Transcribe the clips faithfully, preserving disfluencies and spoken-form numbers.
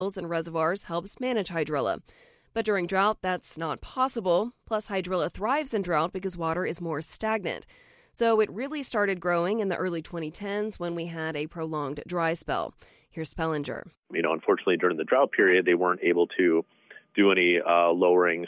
and reservoirs helps manage hydrilla. But during drought, that's not possible. Plus, hydrilla thrives in drought because water is more stagnant. So it really started growing in the early twenty tens when we had a prolonged dry spell. Here's Spellinger. You know, unfortunately, during the drought period, they weren't able to do any uh, lowerings.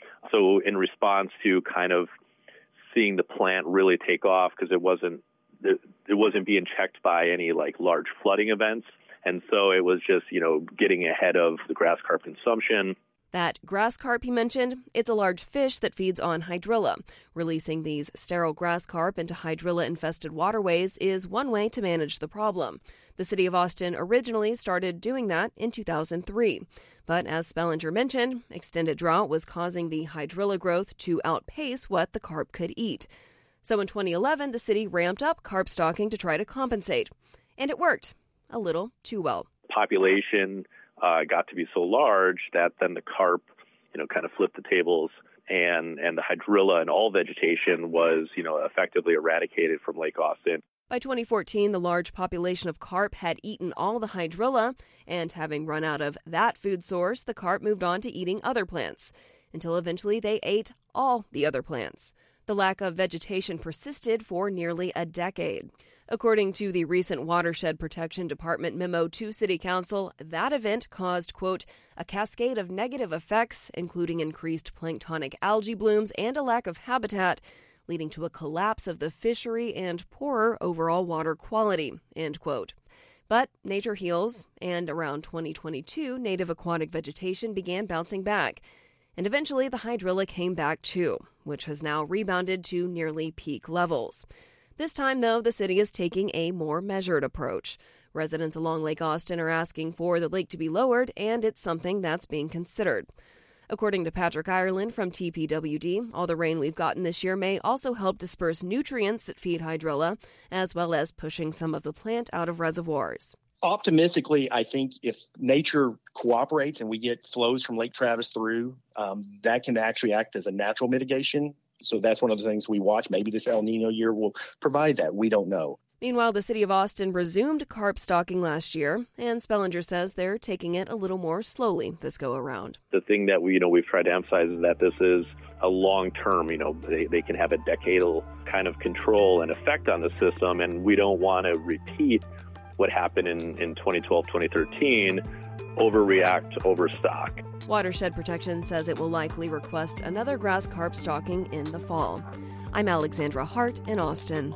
So in response to kind of seeing the plant really take off, because it wasn't it wasn't being checked by any like large flooding events, and so it was just, you know, getting ahead of the grass carp consumption. That grass carp he mentioned, it's a large fish that feeds on hydrilla. Releasing these sterile grass carp into hydrilla-infested waterways is one way to manage the problem. The city of Austin originally started doing that in two thousand three. But as Spellinger mentioned, extended drought was causing the hydrilla growth to outpace what the carp could eat. So in twenty eleven, the city ramped up carp stocking to try to compensate. And it worked a little too well. Population uh, got to be so large that then the carp, you know, kind of flipped the tables, and, and the hydrilla and all vegetation was, you know, effectively eradicated from Lake Austin. By twenty fourteen, the large population of carp had eaten all the hydrilla, and having run out of that food source, the carp moved on to eating other plants, until eventually they ate all the other plants. The lack of vegetation persisted for nearly a decade. According to the recent Watershed Protection Department memo to City Council, that event caused, quote, a cascade of negative effects, including increased planktonic algae blooms and a lack of habitat, leading to a collapse of the fishery and poorer overall water quality, end quote. But nature heals, and around twenty twenty-two, native aquatic vegetation began bouncing back. And eventually the hydrilla came back too, which has now rebounded to nearly peak levels. This time, though, the city is taking a more measured approach. Residents along Lake Austin are asking for the lake to be lowered, and it's something that's being considered. According to Patrick Ireland from T P W D, all the rain we've gotten this year may also help disperse nutrients that feed hydrilla, as well as pushing some of the plant out of reservoirs. Optimistically, I think if nature cooperates and we get flows from Lake Travis through, um, that can actually act as a natural mitigation. So that's one of the things we watch. Maybe this El Nino year will provide that. We don't know. Meanwhile, the city of Austin resumed carp stocking last year, and Spellinger says they're taking it a little more slowly this go around. The thing that we, you know, we've tried to emphasize is that this is a long-term, you know, they, they can have a decadal kind of control and effect on the system, and we don't want to repeat what happened in, in twenty twelve, twenty thirteen, overreact, overstock. Watershed Protection says it will likely request another grass carp stocking in the fall. I'm Alexandra Hart in Austin.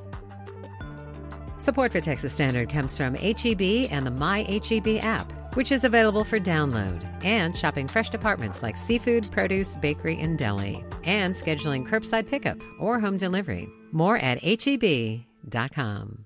Support for Texas Standard comes from H E B and the My H E B app, which is available for download, and shopping fresh departments like seafood, produce, bakery, and deli, and scheduling curbside pickup or home delivery. More at H E B dot com.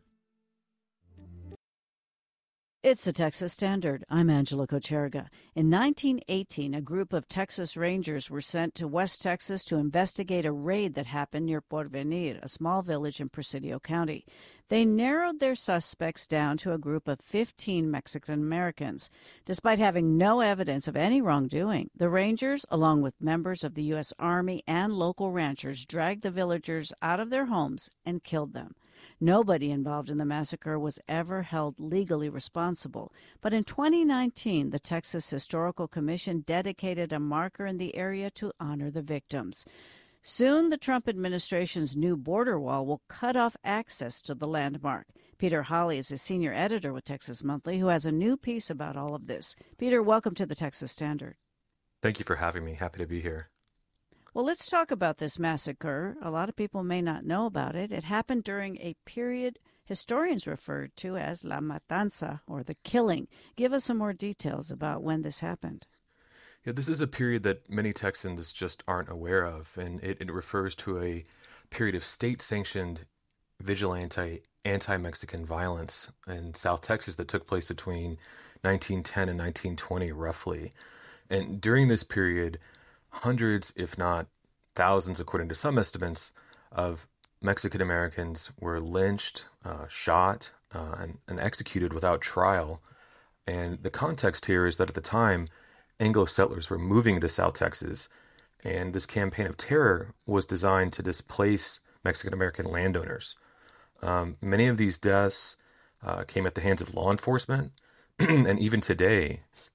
It's the Texas Standard. I'm Angela Kocherga. In nineteen eighteen, a group of Texas Rangers were sent to West Texas to investigate a raid that happened near Porvenir, a small village in Presidio County. They narrowed their suspects down to a group of fifteen Mexican Americans. Despite having no evidence of any wrongdoing, the Rangers, along with members of the U S Army and local ranchers, dragged the villagers out of their homes and killed them. Nobody involved in the massacre was ever held legally responsible. But in twenty nineteen, the Texas Historical Commission dedicated a marker in the area to honor the victims. Soon, the Trump administration's new border wall will cut off access to the landmark. Peter Hawley is a senior editor with Texas Monthly who has a new piece about all of this. Peter, welcome to the Texas Standard. Thank you for having me. Happy to be here. Well, let's talk about this massacre. A lot of people may not know about it. It happened during a period historians referred to as La Matanza, or the killing. Give us some more details about when this happened. Yeah, this is a period that many Texans just aren't aware of, and it, it refers to a period of state-sanctioned vigilante anti-Mexican violence in South Texas that took place between nineteen ten and nineteen twenty, roughly. And during this period, hundreds, if not thousands, according to some estimates, of Mexican Americans were lynched, uh, shot, uh, and, and executed without trial. And the context here is that at the time, Anglo settlers were moving to South Texas, and this campaign of terror was designed to displace Mexican American landowners. Um, many of these deaths uh, came at the hands of law enforcement, and even today,